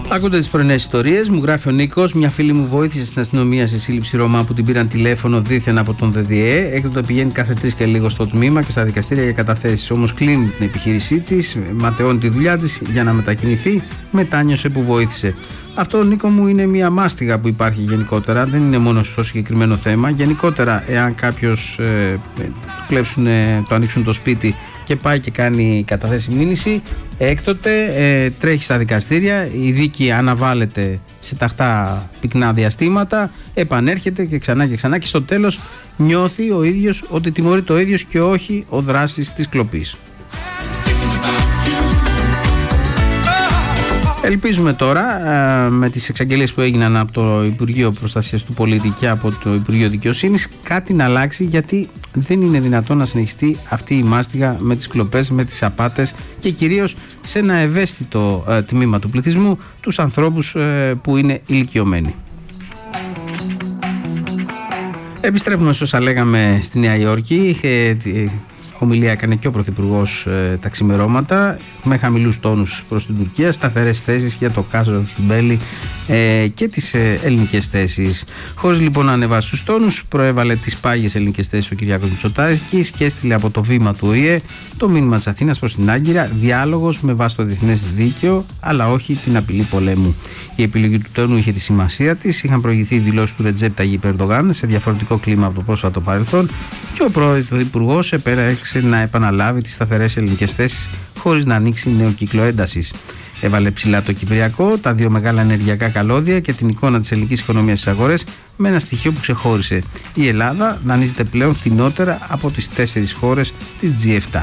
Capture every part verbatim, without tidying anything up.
Ακούτε τις πρωινές ιστορίες, μου γράφει ο Νίκος. Μια φίλη μου βοήθησε στην αστυνομία σε σύλληψη Ρωμά που την πήραν τηλέφωνο δίθεν από τον ΔΔΕ. Έκτοτε πηγαίνει κάθε τρεις και λίγο στο τμήμα και στα δικαστήρια για καταθέσεις. Όμως κλείνει την επιχείρησή της, ματαιώνει τη δουλειά της για να μετακινηθεί. Μετάνιωσε που βοήθησε. Αυτό, Νίκο μου, είναι μια μάστιγα που υπάρχει γενικότερα. Δεν είναι μόνο στο συγκεκριμένο θέμα. Γενικότερα, εάν κάποιος ε, κλέψουν, ε, το ανοίξουν το σπίτι και πάει και κάνει καταθέση μήνυση, έκτοτε ε, τρέχει στα δικαστήρια, η δίκη αναβάλλεται σε ταχτά πυκνά διαστήματα, επανέρχεται και ξανά και ξανά και στο τέλος νιώθει ο ίδιος ότι τιμωρείται ο ίδιος και όχι ο δράστης της κλοπής. Ελπίζουμε τώρα με τις εξαγγελίες που έγιναν από το Υπουργείο Προστασίας του Πολίτη και από το Υπουργείο Δικαιοσύνης κάτι να αλλάξει, γιατί δεν είναι δυνατόν να συνεχιστεί αυτή η μάστιγα με τις κλοπές, με τις απάτες και κυρίως σε ένα ευαίσθητο τμήμα του πληθυσμού, τους ανθρώπους που είναι ηλικιωμένοι. Επιστρέφουμε σε όσα λέγαμε στη Νέα Υόρκη. Ομιλία έκανε και ο Πρωθυπουργός ε, τα ξημερώματα με χαμηλούς τόνους προς την Τουρκία, σταθερές θέσεις για το κάζο Μπέλη ε, και τις ε, ελληνικές θέσεις. Χωρίς λοιπόν να ανεβάσει τους τόνους, προέβαλε τις πάγιες ελληνικές θέσεις ο Κυριάκος Μητσοτάκης και έστειλε από το βήμα του Ο Η Ε το μήνυμα της Αθήνας προς την Άγκυρα: διάλογος με βάση το διεθνές δίκαιο, αλλά όχι την απειλή πολέμου. Η επιλογή του τόνου είχε τη σημασία της. Είχαν προηγηθεί οι δηλώσεις του Ρετζέπ Ταγιπ Ερντογάν σε διαφορετικό κλίμα από το πρόσφατο παρελθόν και ο Πρωθυπουργός επέλεξε να επαναλάβει τις σταθερές ελληνικές θέσεις χωρίς να ανοίξει νέο κύκλο έντασης. Έβαλε ψηλά το Κυπριακό, τα δύο μεγάλα ενεργειακά καλώδια και την εικόνα της ελληνικής οικονομίας στις αγορές με ένα στοιχείο που ξεχώρισε: η Ελλάδα δανείζεται πλέον φθηνότερα από τις τέσσερις χώρες της τζι επτά.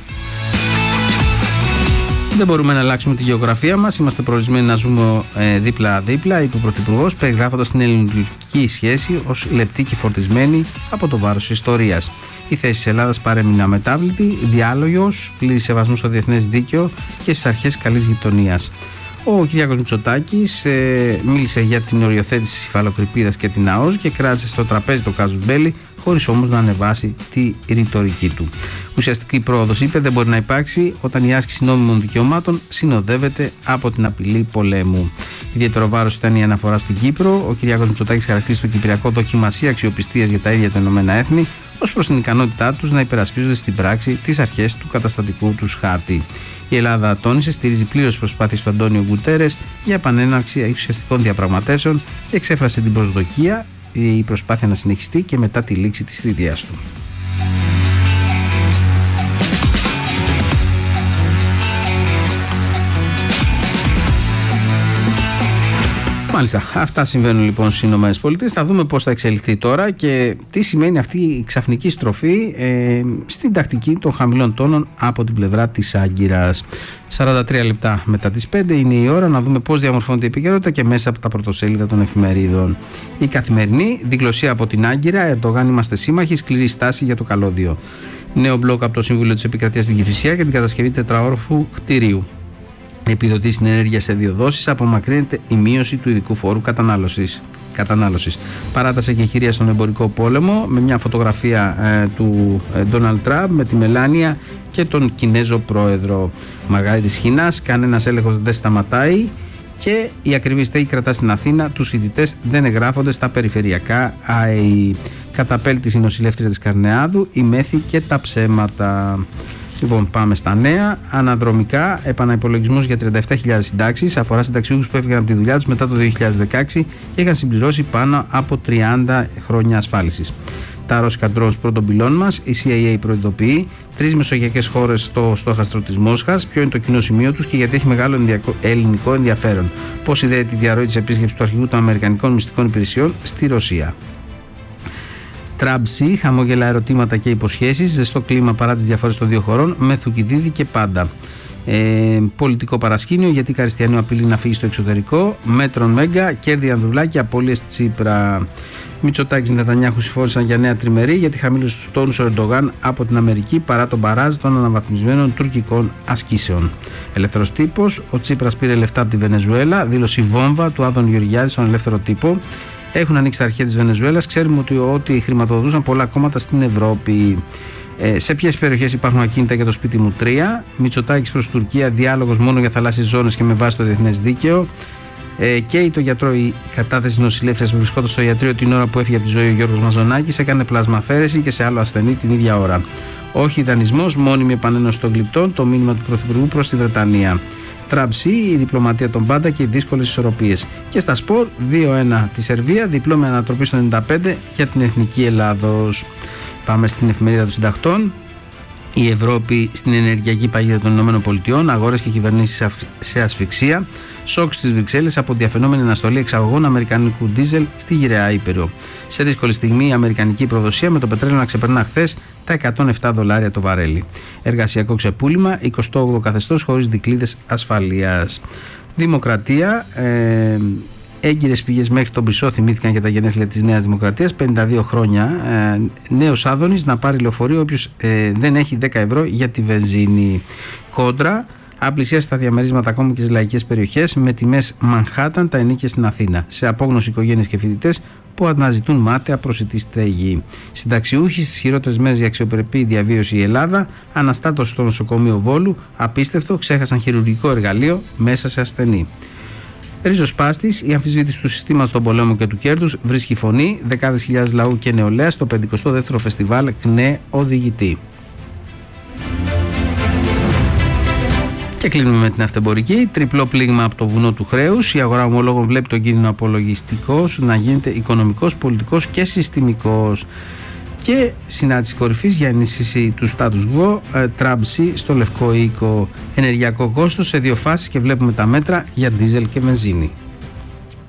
Δεν μπορούμε να αλλάξουμε τη γεωγραφία μας. Είμαστε προορισμένοι να ζούμε ε, δίπλα-δίπλα, είπε ο Πρωθυπουργός, περιγράφοντας την ελληνική σχέση ως λεπτή και φορτισμένη από το βάρος της ιστορίας. Η θέση της Ελλάδας παρέμεινε αμετάβλητη, διάλογος, πλήρη σεβασμού στο διεθνές δίκαιο και στις αρχές καλής γειτονίας. Ο Κυριάκος Μητσοτάκης ε, μίλησε για την οριοθέτηση της υφαλοκρηπίδας και την ΑΟΣ και κράτησε στο τραπέζι το κάζους μπέλι, χωρίς όμως να ανεβάσει τη ρητορική του. Ουσιαστική πρόοδος, είπε, δεν μπορεί να υπάρξει όταν η άσκηση νόμιμων δικαιωμάτων συνοδεύεται από την απειλή πολέμου. Ιδιαίτερο βάρος ήταν η αναφορά στην Κύπρο. Ο Κυριάκος Μητσοτάκης χαρακτήρισε το Κυπριακό δοκιμασία αξιοπιστίας για τα ίδια τα Ηνωμένα Έθνη ως προς την ικανότητά τους να υπερασπίζονται στην πράξη τις αρχές του καταστατικού τους χάρτη. Η Ελλάδα, τόνισε, στηρίζει πλήρως προσπάθειες του Αντώνιο Γκουτέρες για επανέναρξη ουσιαστικών διαπραγματεύσεων και εξέφρασε την προσδοκία η προσπάθεια να συνεχιστεί και μετά τη λήξη της θητείας του. Μάλιστα, αυτά συμβαίνουν λοιπόν στις Ηνωμένες Πολιτείες. Θα δούμε πώς θα εξελιχθεί τώρα και τι σημαίνει αυτή η ξαφνική στροφή ε, στην τακτική των χαμηλών τόνων από την πλευρά της Άγκυρας. σαράντα τρία λεπτά μετά τις πέντε είναι η ώρα να δούμε πώς διαμορφώνεται η επικαιρότητα και μέσα από τα πρωτοσέλιδα των εφημερίδων. Η Καθημερινή, διγλωσία από την Άγκυρα: Ερντογάν, είμαστε σύμμαχοι, σκληρή στάση για το καλώδιο. Νέο μπλοκ από το Συμβούλιο της Επικρατείας στην Κηφισιά για την κατασκευή τετραόροφου κτηρίου. Επιδοτήσει στην ενέργεια σε δύο δόσεις, απομακρύνεται η μείωση του ειδικού φόρου κατανάλωσης. κατανάλωσης. Παράταση και χειρία στον εμπορικό πόλεμο με μια φωτογραφία ε, του Ντόναλντ Τραμπ με τη Μελάνια και τον Κινέζο πρόεδρο. Μαργαρίτης Χινάς: κανένας έλεγχος δεν σταματάει και η ακριβή στέγη κρατά στην Αθήνα. Τους φοιτητές δεν εγγράφονται στα περιφερειακά ΑΕΗ. Καταπέλτης η νοσηλεύτρια της Καρνεάδου, η μέθη και τα ψέματα. Λοιπόν, πάμε στα νέα. Αναδρομικά, επαναυπολογισμός για τριάντα επτά χιλιάδες συντάξεις. Αφορά συνταξιούχους που έφυγαν από τη δουλειά τους μετά το δύο χιλιάδες δεκαέξι και είχαν συμπληρώσει πάνω από τριάντα χρόνια ασφάλισης. Τα ρώσικα ντρόουν πρώτων πυλών μας. Η σι άι έι προειδοποιεί τρεις μεσογειακές χώρες στο στόχαστρο της Μόσχας. Ποιο είναι το κοινό σημείο τους και γιατί έχει μεγάλο ελληνικό ενδιαφέρον. Πώς ιδέεται τη διαρροή της επίσκεψης του αρχηγού των Αμερικανικών μυστικών υπηρεσιών στη Ρωσία. Τραμπ-Σι, χαμόγελα ερωτήματα και υποσχέσεις, ζεστό κλίμα παρά τις διαφορές των δύο χωρών, με Θουκυδίδη και πάντα. Ε, πολιτικό παρασκήνιο, γιατί Καριστιανού απειλεί να φύγει στο εξωτερικό. Μέτρον Μέγκα, κέρδη Ανδρουλάκη, απώλειες Τσίπρα. Μητσοτάκης Νετανιάχου συμφώνησαν για νέα τριμερή, γιατί χαμήλωσε τους τόνους ο Ερντογάν από την Αμερική παρά τον μπαράζ των αναβαθμισμένων τουρκικών ασκήσεων. Ελεύθερος τύπος, ο Τσίπρας πήρε λεφτά από τη Βενεζουέλα, δήλωσε η βόμβα του Άδων Γεωργιάδη στον Ελεύθερο Τύπο. Έχουν ανοίξει τα αρχεία της Βενεζουέλας. Ξέρουμε ότι, ότι χρηματοδοτούσαν πολλά κόμματα στην Ευρώπη. Ε, σε ποιες περιοχές υπάρχουν ακίνητα για το σπίτι μου? Τρία. Μητσοτάκης προς Τουρκία, διάλογος μόνο για θαλάσσιες ζώνες και με βάση το διεθνές δίκαιο. Ε, καίει το γιατρό η κατάθεση νοσηλεύτριας που βρισκόταν στο ιατρείο την ώρα που έφυγε από τη ζωή ο Γιώργος Μαζονάκης. Έκανε πλασμαφέρεση και σε άλλο ασθενή την ίδια ώρα. Όχι δανεισμός, μόνιμη επανένωση των γλυπτών, το μήνυμα του Πρωθυπουργού προς τη Βρετανία. Τραμπ-Σι, η διπλωματία των πάντα και οι δύσκολες ισορροπίες. Και στα σπορ, δύο ένα τη Σερβία, διπλό με ανατροπή στο ενενήντα πέντε για την Εθνική Ελλάδος. Πάμε στην εφημερίδα των συντακτών. Η Ευρώπη στην ενεργειακή παγίδα των ΗΠΑ, αγορές και κυβερνήσεις σε ασφυξία. Σοκ στις Βρυξέλλες από διαφαινόμενη αναστολή εξαγωγών αμερικανικού ντίζελ στη γυραιά Ήπειρο. Σε δύσκολη στιγμή η αμερικανική προδοσία με το πετρέλαιο να ξεπερνά χθες τα εκατόν επτά δολάρια το βαρέλι. Εργασιακό ξεπούλημα, εικοστό όγδοο καθεστώς χωρίς δικλείδες ασφαλείας. Δημοκρατία. Ε, Έγκυρες πηγές μέχρι τον Πρισό θυμήθηκαν για τα γενέθλια της Νέας Δημοκρατίας. πενήντα δύο χρόνια. Ε, νέος Άδωνης να πάρει λεωφορείο όποιος ε, δεν έχει δέκα ευρώ για τη βενζίνη. Κόντρα. Απλησιάσει τα διαμερίσματα ακόμη και στις λαϊκές περιοχές με τιμές Μανχάταν τα ενίκια στην Αθήνα. Σε απόγνωση οικογένειες και φοιτητές που αναζητούν μάταια προσιτή στέγη. Συνταξιούχοι στις χειρότερες μέρες για αξιοπρεπή διαβίωση η Ελλάδα. Αναστάτωση στο νοσοκομείο Βόλου. Απίστευτο, ξέχασαν χειρουργικό εργαλείο μέσα σε ασθενή. Ριζοσπάστης, η αμφισβήτηση του συστήματος των πολέμων και του κέρδους βρίσκει φωνή. Δεκάδες χιλιάδες λαού και νεολαία στο πενηκοστό δεύτερο φεστιβάλ ΚΝΕ Οδηγητή. Και κλείνουμε με την αυτεμπορική. Τριπλό πλήγμα από το βουνό του χρέους. Η αγορά ομολόγων βλέπει τον κίνδυνο απολογιστικός να γίνεται οικονομικός, πολιτικός και συστημικός. Και συνάντηση κορυφής για ενίσχυση του status quo. Τραμπ-Σι στο Λευκό Οίκο. Ενεργειακό κόστος σε δύο φάσεις και βλέπουμε τα μέτρα για ντίζελ και βενζίνη.